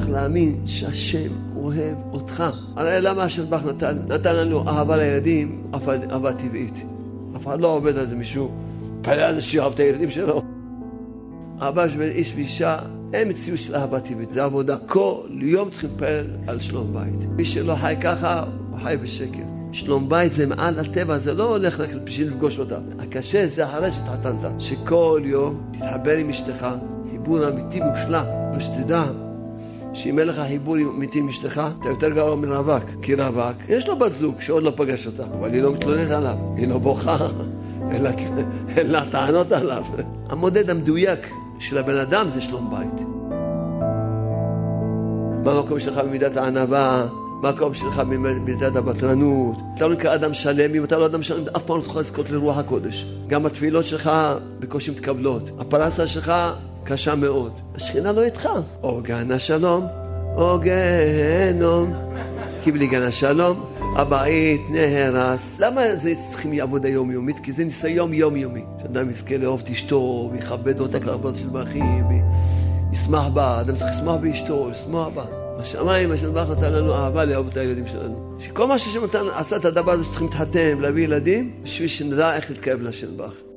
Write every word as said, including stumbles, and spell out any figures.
להאמין שהשם אוהב אותך. הרי למה השם בך נתן? נתן לנו אהבה לילדים, אהבה טבעית. אף אחד לא עובד על זה מישהו, פעלה על זה שיאהב את הילדים שלו. אהבה שבין איש ואישה, אין מציאות של אהבה טבעית, זה עבודה. כל יום צריכים לפעל על שלום בית. מי שלא חי ככה, הוא חי בשקר. שלום בית זה מעל הטבע, זה לא הולך רק בשביל לפגוש אותה. הקשה זה אחרי שתחתנת, שכל יום תתחבר עם אשתך, חיבור אמיתי מושלם, ושתדע שאם אין לך חיבור אמיתי עם אשתך, אתה יותר גרוע מרווק, כי רווק יש לו בת זוג שעוד לא פגש אותה, אבל היא לא מתלוננת עליו, היא לא בוכה, אין לה טענות עליו. המודד המדויק של הבן אדם זה שלום בית. מה המקום שלך במידת הענווה? מה המקום שלך במידת הבטרנות? אתה לא נקרא אדם שלם, אם אתה לא אדם שלם, אף פעם לא תוכל לזכות לרוח הקודש. גם התפילות שלך בקושי מתקבלות. הפרנסה שלך קשה מאוד. השכינה לא איתך. או גן השלום, או גהנום. כי בלי גן השלום, הבית נהרס. למה זה צריכים לעבוד היומיומית? כי זה ניסיון יומיומי. שאדם יזכה לאהוב את אשתו, ויכבד אותה כרבות של באחים, וישמח בה. אדם צריך לשמח באשתו, לשמח בה. בשמיים, השם ברך נתן לנו אהבה לאהוב את הילדים שלנו. שכל מה שהשם נתן, עשה את הדבר הזה שצריכים להתחתן, להביא ילדים, בשביל שנדע איך להתקרב להשם ברך.